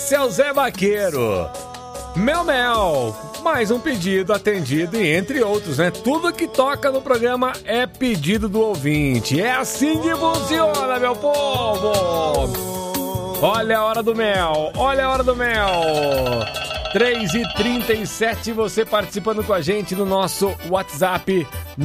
Esse é o Zé Vaqueiro. Mel, mel. Mais um pedido atendido e entre outros, né? Tudo que toca no programa é pedido do ouvinte. É assim que funciona, meu povo. Olha a hora do mel. Olha a hora do mel. 3h37, você participando com a gente no nosso WhatsApp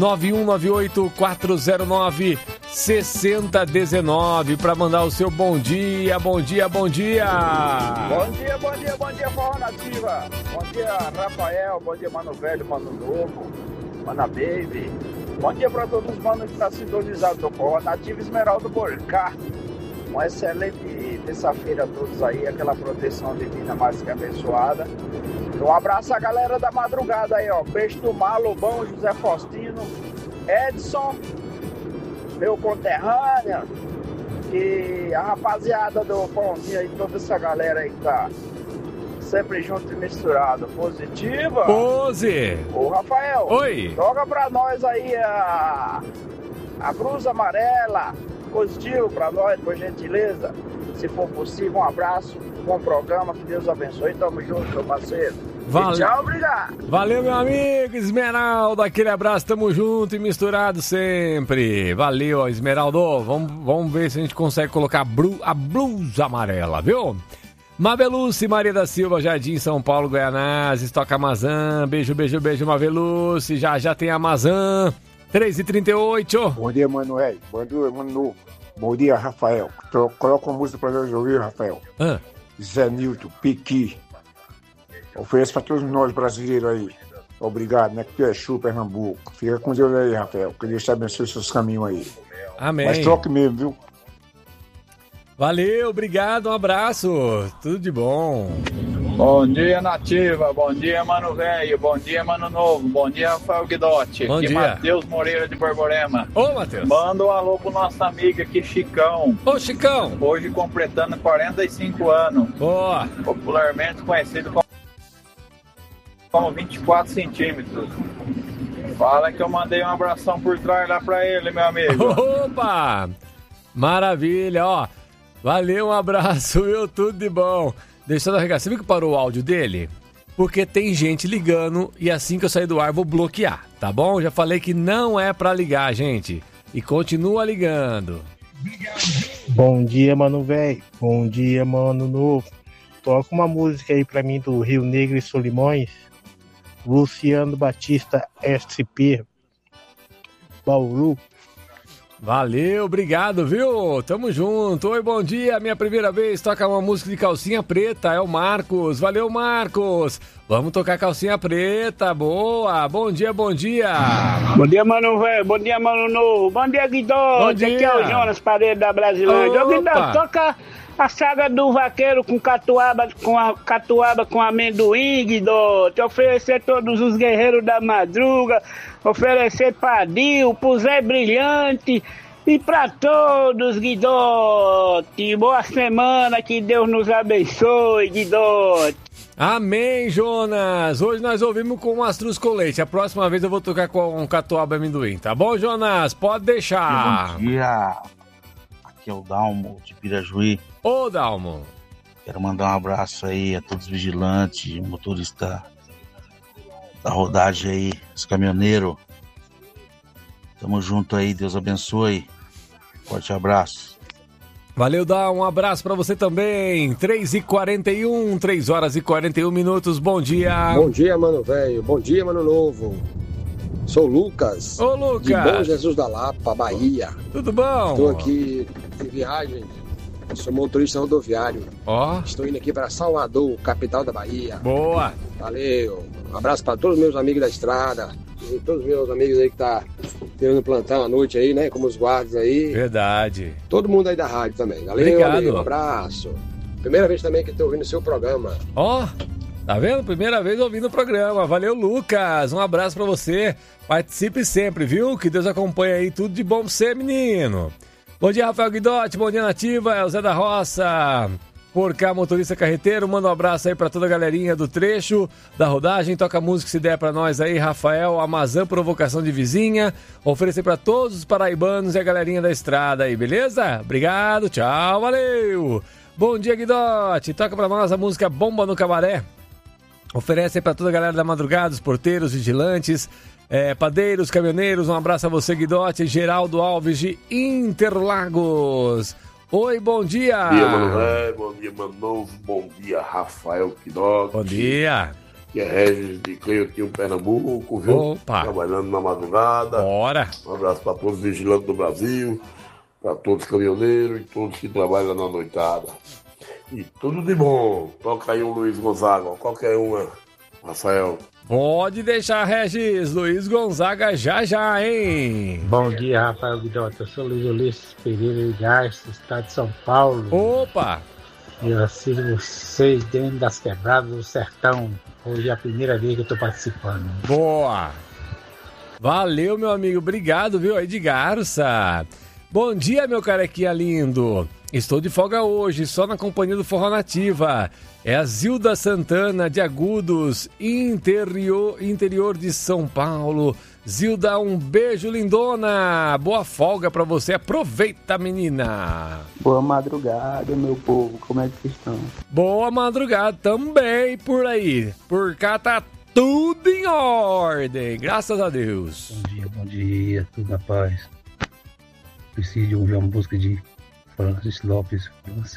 9198-409-6019 para mandar o seu bom dia, bom dia, bom dia. Bom dia, bom dia, bom dia, Forró Nativa. Bom dia, Rafael, bom dia, Mano Velho, Mano Novo, Mana Baby. Bom dia para todos os manos que estão sintonizados do Forró Nativa, Esmeraldo Borcar. Uma excelente terça-feira a todos aí, aquela proteção divina mais que abençoada. Um abraço à galera da madrugada aí, ó. Peixe do Mar, Lobão, José Faustino, Edson, meu conterrâneo, e a rapaziada do Pãozinho aí, toda essa galera aí que tá sempre junto e misturado. Positiva? Pose! Ô, Rafael. Oi! Joga pra nós aí a blusa amarela. Positivo pra nós, por gentileza. Se for possível, um abraço, bom programa, que Deus abençoe. Tamo junto, meu parceiro. Valeu. Tchau, obrigado. Valeu, meu amigo Esmeraldo. Aquele abraço, tamo junto e misturado sempre. Valeu, Esmeraldo. Vamos ver se a gente consegue colocar a blusa amarela, viu? Maveluce, Maria da Silva, Jardim, São Paulo, Goianazes, toca Amazã. Beijo, beijo, beijo, Maveluce. Já tem Amazã. 3h38. Bom dia, Manuel. Bom dia, Mano Novo. Bom dia, Rafael. Coloca uma música pra nós ouvir, Rafael. Zé Nilton, Piqui. Ofereço pra todos nós brasileiros aí. Obrigado, né? Que tu é Chu, Pernambuco. Fica com Deus aí, Rafael. Que Deus te abençoe os seus caminhos aí. Amém. Mas troque mesmo, viu? Valeu, obrigado, um abraço. Tudo de bom. Bom dia, Nativa. Bom dia, Mano Velho. Bom dia, Mano Novo. Bom dia, Rafael Guidotti. Bom aqui dia. Matheus Moreira de Borborema. Ô, Matheus. Manda um alô pro nosso amigo aqui, Chicão. Ô, Chicão. Hoje completando 45 anos. Boa. Popularmente conhecido como 24 centímetros. Fala que eu mandei um abração por trás lá pra ele, meu amigo. Opa! Maravilha, ó. Valeu, um abraço, viu? Tudo de bom. Deixa eu dar um recado. Você viu que parou o áudio dele? Porque tem gente ligando e assim que eu sair do ar vou bloquear, tá bom? Já falei que não é pra ligar, gente. E continua ligando. Bom dia, Mano Velho. Bom dia, Mano Novo. Toca uma música aí pra mim do Rio Negro e Solimões. Luciano Batista SP. Bauru. Valeu, obrigado, viu? Tamo junto. Oi, bom dia. Minha primeira vez toca uma música de calcinha preta. É o Marcos. Valeu, Marcos. Vamos tocar calcinha preta. Boa. Bom dia, bom dia. Bom dia, Mano Velho. Bom dia, Mano Novo. Bom dia, Guidotti. Aqui é o Jonas Paredes da Brasilândia. Ô, Guidotti, toca a saga do vaqueiro com catuaba com amendoim, Guidotti. Oferecer todos os guerreiros da madruga. Oferecer pra Dil, pro Zé Brilhante e pra todos, Guidotti. Boa semana, que Deus nos abençoe, Guidotti. Amém, Jonas. Hoje nós ouvimos com Mastruz com leite. A próxima vez eu vou tocar com catuaba e amendoim, tá bom, Jonas? Pode deixar. Bom dia. Aqui é o Dalmo, de Pirajuí. Ô, Dalmo. Quero mandar um abraço aí a todos os vigilantes, motorista da rodagem aí, os caminhoneiros. Tamo junto aí, Deus abençoe. Forte abraço. Valeu, Dá, um abraço pra você também. 3h41, 3h41. Bom dia. Bom dia, Mano Velho. Bom dia, Mano Novo. Sou o Lucas. Ô, Lucas. De Bom Jesus da Lapa, Bahia. Tudo bom? Estou aqui em viagem. Sou motorista rodoviário. Ó. Estou indo aqui para Salvador, capital da Bahia. Boa. Valeu. Um abraço para todos os meus amigos da estrada. E todos os meus amigos aí que tá tendo plantão à noite aí, né? Como os guardas aí. Verdade. Todo mundo aí da rádio também. Valeu, obrigado. Amigo, um abraço. Primeira vez também que estou ouvindo o seu programa. Ó. Tá vendo? Primeira vez ouvindo o programa. Valeu, Lucas. Um abraço pra você. Participe sempre, viu? Que Deus acompanhe aí. Tudo de bom pra você, menino. Bom dia, Rafael Guidotti. Bom dia, Nativa. É o Zé da Roça. Por cá, motorista carreteiro. Manda um abraço aí pra toda a galerinha do trecho da rodagem. Toca música se der pra nós aí, Rafael. Amazã, provocação de vizinha. Oferecer pra todos os paraibanos e a galerinha da estrada aí, beleza? Obrigado, tchau, valeu. Bom dia, Guidotti. Toca pra nós a música Bomba no Cabaré. Oferece aí pra toda a galera da madrugada, os porteiros, vigilantes, padeiros, caminhoneiros. Um abraço a você, Guidotti. Geraldo Alves de Interlagos. Oi, bom dia. Bom dia, Manoel. Bom dia, Manovo. Bom dia, Rafael Guidotti. Bom dia. Que é Regis de Cleiotinho, Pernambuco, viu? Opa. Trabalhando na madrugada. Bora. Um abraço para todos os vigilantes do Brasil, para todos os caminhoneiros e todos que trabalham na noitada. E tudo de bom. Toca aí um Luiz Gonzaga, qualquer uma, Rafael. Pode deixar, Regis. Luiz Gonzaga já, hein? Bom dia, Rafael Guidotti. Eu sou Luiz Ulisses Pereira de Garça, estado de São Paulo. Opa! Eu assisto vocês dentro das quebradas do sertão. Hoje é a primeira vez que eu tô participando. Boa! Valeu, meu amigo. Obrigado, viu? Aí de Garça. Bom dia, meu carequinha lindo. Estou de folga hoje, só na companhia do Forró Nativa. É a Zilda Santana, de Agudos, interior de São Paulo. Zilda, um beijo, lindona. Boa folga pra você. Aproveita, menina. Boa madrugada, meu povo. Como é que vocês estão? Boa madrugada também por aí. Por cá tá tudo em ordem. Graças a Deus. Bom dia. Tudo na paz. Preciso de ouvir uma música de Francis Lopes.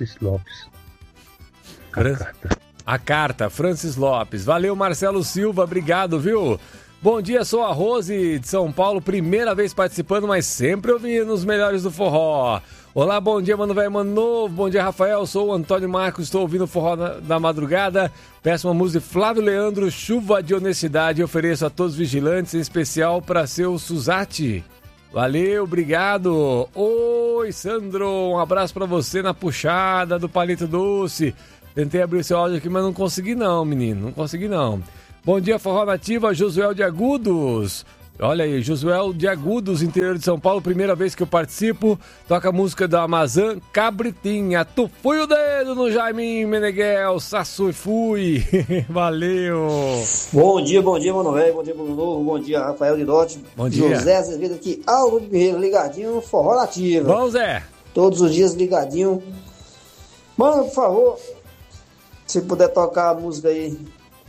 A carta, Francis Lopes. Valeu, Marcelo Silva, obrigado, viu? Bom dia, sou a Rose de São Paulo, primeira vez participando, mas sempre ouvindo os melhores do forró. Olá, bom dia, mano velho, mano novo. Bom dia, Rafael, sou o Antônio Marcos, estou ouvindo o forró da madrugada. Peço uma música de Flávio Leandro, Chuva de Honestidade, e ofereço a todos os vigilantes, em especial para seu Suzati. Valeu, obrigado. Oi, Sandro, um abraço pra você na puxada do Palito Doce. Tentei abrir o seu áudio aqui, mas não consegui não, menino, não consegui não. Bom dia, Forró Nativa, Josuel de Agudos. Olha aí, Josuel de Agudos, interior de São Paulo, primeira vez que eu participo. Toca a música da Amazã, Cabritinha. Tu fui o dedo no Jaiminho Meneghel, Sassu e fui. Valeu. Bom dia, mano velho. Bom dia, mano novo. Bom dia, Rafael Guidotti. Bom dia. José Azevedo aqui, Aldo de Guerreiro, ligadinho no Forró Nativa. Bom, Zé. Todos os dias ligadinho. Mano, por favor, se puder tocar a música aí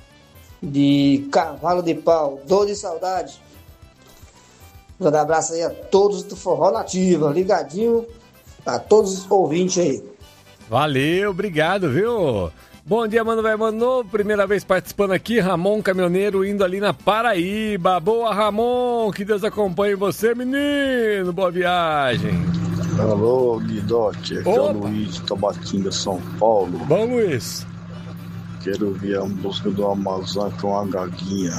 de Cavalo de Pau, Dor de Saudade. Um abraço aí a todos do Forró Nativa, ligadinho a todos os ouvintes aí. Valeu, obrigado, viu? Bom dia, mano velho, mano novo, primeira vez participando aqui, Ramon Caminhoneiro, indo ali na Paraíba. Boa, Ramon, que Deus acompanhe você, menino, boa viagem. Alô, Guidotti, aqui é o Luiz de Tabatinga, São Paulo. Bom, Luiz. Quero ouvir a música do Amazon com a Gaguinha.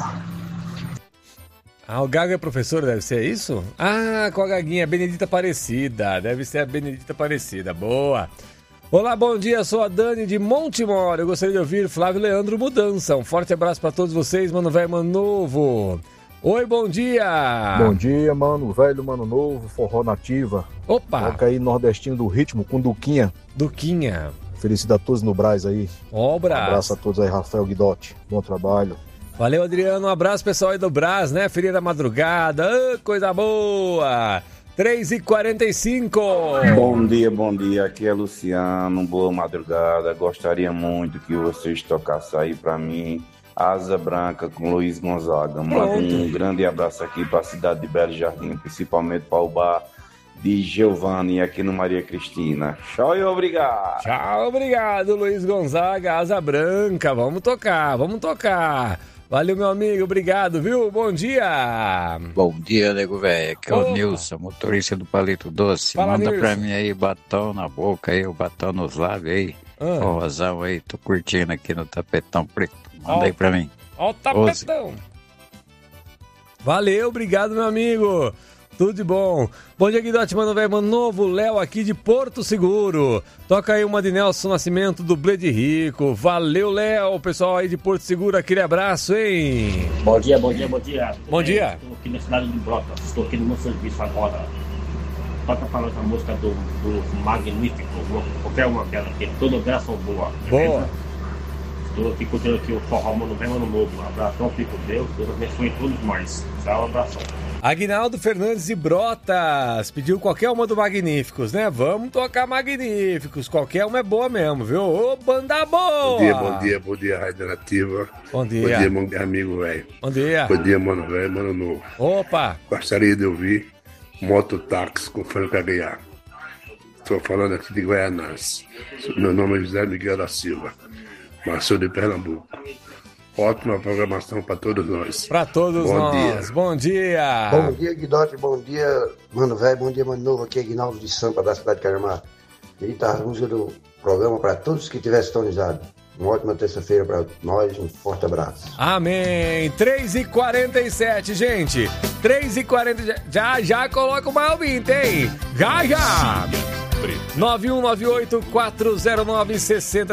Ah, o Gaga é professor, deve ser isso? Ah, com a Gaguinha, Benedita Aparecida. Deve ser a Benedita Aparecida, boa. Olá, bom dia, sou a Dani de Montemor. Eu gostaria de ouvir Flávio Leandro Mudança. Um forte abraço pra todos vocês, mano velho, mano novo. Oi, bom dia. Bom dia, mano velho, mano novo, Forró Nativa. Opa. Toca aí Nordestino do Ritmo com Duquinha. Duquinha. Felicidade a todos no Brás aí. Ó, o Brás. Um abraço a todos aí, Rafael Guidotti. Bom trabalho. Valeu, Adriano. Um abraço, pessoal aí do Brás, né? Feria da madrugada. Coisa boa. 3h45. Bom dia. Aqui é Luciano. Boa madrugada. Gostaria muito que vocês tocassem aí pra mim Asa Branca com Luiz Gonzaga. Mando um grande abraço aqui pra cidade de Belo Jardim, principalmente para o bar de Giovanni aqui no Maria Cristina. Tchau e obrigado. Tchau, obrigado, Luiz Gonzaga, Asa Branca. Vamos tocar. Valeu, meu amigo, obrigado, viu? Bom dia. Bom dia, nego velho. Aqui é o Nilson, motorista do Palito Doce. Fala, manda Nilson. pra mim aí batom na boca aí, o batom nos lábios aí. Rosão aí, tô curtindo aqui no tapetão preto. Manda aí pra mim. Ó o tapetão. Valeu, obrigado, meu amigo. Tudo de bom. Bom dia, Guidotti, mano velho, mano novo. Léo aqui de Porto Seguro. Toca aí uma de Nelson Nascimento, dublê de Rico. Valeu, Léo. Pessoal aí de Porto Seguro, aquele abraço, hein? Bom dia. Bom dia. Estou aqui na cidade de Brotas. Estou aqui no meu serviço agora. Toca para nós a música do Magnífico. Qualquer uma delas aqui. Toda delas são boas. Boa. Estou aqui curtindo aqui o forró, mano velho, mano novo. Um abração, fico com Deus. Deus abençoe todos mais. Tchau, um abração. Aguinaldo Fernandes de Brotas pediu qualquer uma do Magníficos, né? Vamos tocar Magníficos, qualquer uma é boa mesmo, viu? Ô, banda boa! Bom dia, Rádio Nativa. Bom dia. Bom dia, amigo velho. Bom dia. Bom dia, mano velho, mano novo. Opa! Gostaria de ouvir Mototáxi com Franco Aguiar. Estou falando aqui de Goianás. Meu nome é José Miguel da Silva, mas sou de Pernambuco. Ótima programação para todos nós. Para todos nós. Bom dia. Bom dia, Guidote. Bom dia, mano velho. Bom dia, mano novo. Aqui é Guinaldo de Sampa, da cidade de Caramar. Queria estar a música do programa para todos que estiverem sintonizados. Uma ótima terça-feira para nós. Um forte abraço. Amém. 3h47, gente. 3h40. Já coloca o mais ouvinte, hein? Já. 9198-409-60.